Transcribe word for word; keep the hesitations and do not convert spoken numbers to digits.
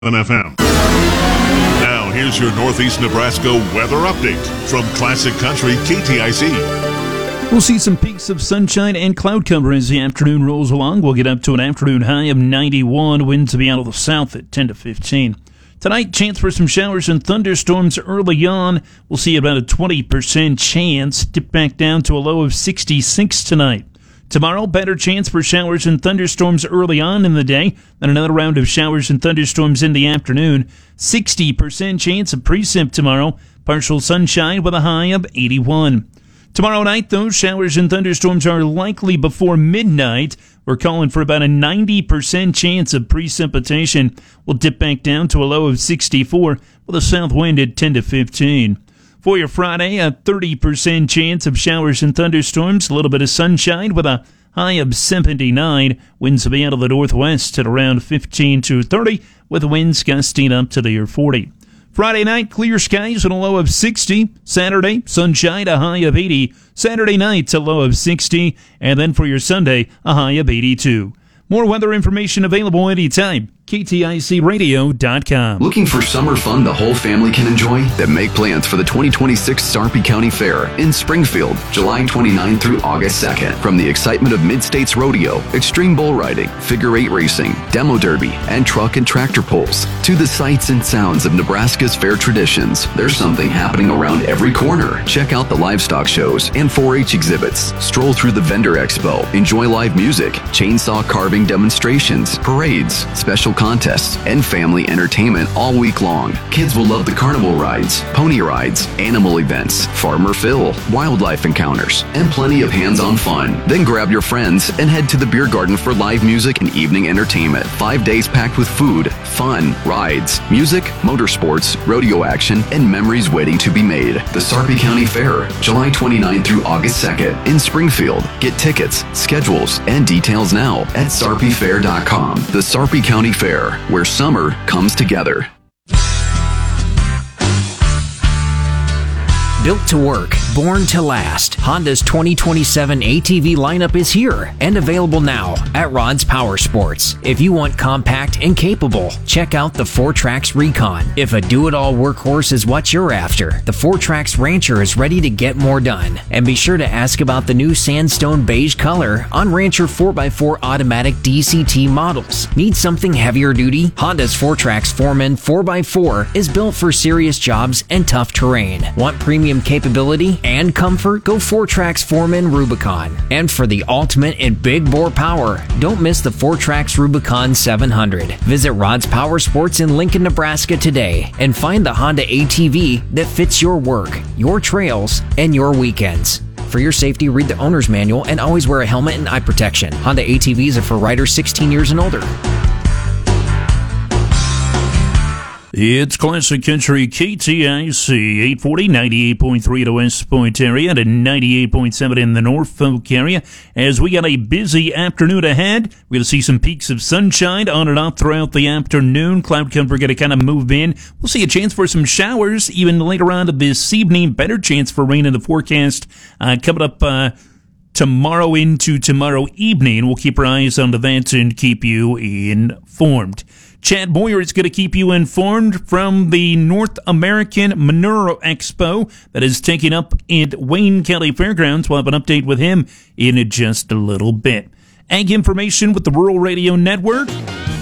F M. Now, here's your Northeast Nebraska weather update from Classic Country K T I C. We'll see some peaks of sunshine and cloud cover as the afternoon rolls along. We'll get up to an afternoon high of ninety-one. Winds will be out of the south at ten to fifteen. Tonight, chance for some showers and thunderstorms early on. We'll see about a twenty percent chance. Dip back down to a low of sixty-six tonight. Tomorrow, better chance for showers and thunderstorms early on in the day, then another round of showers and thunderstorms in the afternoon. sixty percent chance of precip tomorrow. Partial sunshine with a high of eighty-one. Tomorrow night, those showers and thunderstorms are likely before midnight. We're calling for about a ninety percent chance of precipitation. We'll dip back down to a low of sixty-four with a south wind at ten to fifteen. For your Friday, a thirty percent chance of showers and thunderstorms, a little bit of sunshine with a high of seventy-nine. Winds will be out of the northwest at around fifteen to thirty, with winds gusting up to near forty. Friday night, clear skies and a low of sixty. Saturday, sunshine, a high of eighty. Saturday night, a low of sixty. And then for your Sunday, a high of eighty-two. More weather information available anytime. K T I C radio dot com. Looking for summer fun the whole family can enjoy? Then make plans for the twenty twenty-six Sarpy County Fair in Springfield, July twenty-ninth through August second. From the excitement of Mid-States Rodeo, extreme bull riding, figure eight racing, demo derby, and truck and tractor pulls, to the sights and sounds of Nebraska's fair traditions, there's something happening around every corner. Check out the livestock shows and four H exhibits. Stroll through the vendor expo. Enjoy live music, chainsaw carving demonstrations, parades, special contests, and family entertainment all week long. Kids will love the carnival rides, pony rides, animal events, Farmer Phil, wildlife encounters, and plenty of hands-on fun. Then grab your friends and head to the beer garden for live music and evening entertainment. Five days packed with food, fun, rides, music, motorsports, rodeo action, and memories waiting to be made. The Sarpy County Fair, July twenty-ninth through August second in Springfield. Get tickets, schedules, and details now at sarpy fair dot com. The Sarpy County Fair, where summer comes together. Built to work, born to last, Honda's twenty twenty-seven A T V lineup is here and available now at Rod's Power Sports. If you want compact and capable, check out the four Trax Recon. If a do-it-all workhorse is what you're after, the four Trax Rancher is ready to get more done. And be sure to ask about the new sandstone beige color on Rancher four by four automatic D C T models. Need something heavier duty? Honda's four Trax Foreman four by four is built for serious jobs and tough terrain. Want premium capability and comfort? Go four Trax Foreman Rubicon. And for the ultimate in big bore power, don't miss the four Trax Rubicon seven hundred. Visit Rod's Power Sports in Lincoln, Nebraska today and find the Honda A T V that fits your work, your trails, and your weekends. For your safety, read the owner's manual and always wear a helmet and eye protection. Honda A T Vs are for riders sixteen years and older. It's Classic Country K T I C, eight forty, ninety-eight point three in the West Point area and ninety-eight point seven in the Norfolk area. As we got a busy afternoon ahead, we're going to see some peaks of sunshine on and off throughout the afternoon. Cloud cover going to kind of move in. We'll see a chance for some showers even later on this evening. Better chance for rain in the forecast uh, coming up uh, tomorrow into tomorrow evening. We'll keep our eyes on that and keep you informed. Chad Boyer is going to keep you informed from the North American Manure Expo that is taking up at Wayne County Fairgrounds. We'll have an update with him in just a little bit. Ag information with the Rural Radio Network.